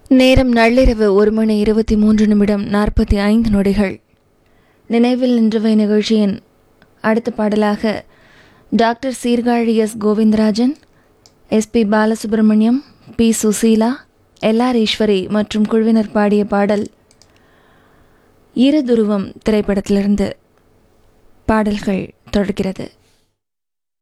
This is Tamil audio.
நேரம் நள்ளிரவு 1:23:45. நினைவில் நின்றவை நிகழ்ச்சியின் அடுத்த பாடலாக doctor Sirkazhi S. Govindarajan, S P. Balasubramaniam, B. Susheela, எல்.ஆர். Eswari மற்றும் குழுவினர் பாடிய பாடல் இரு துருவம் திரைப்படத்திலிருந்து பாடல்கள் தொடர்கிறது.